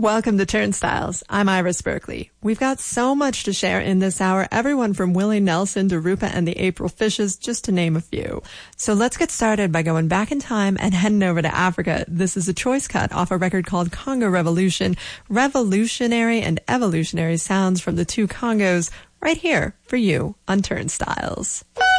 Welcome to Turnstiles. I'm Iris Berkeley. We've got so much to share in this hour, everyone from Willie Nelson to Rupa and the April Fishes, just to name a few. So let's get started by going back in time and heading over to Africa. This is a choice cut off a record called Congo Revolution, revolutionary and evolutionary sounds from the two Congos, right here for you on Turnstiles.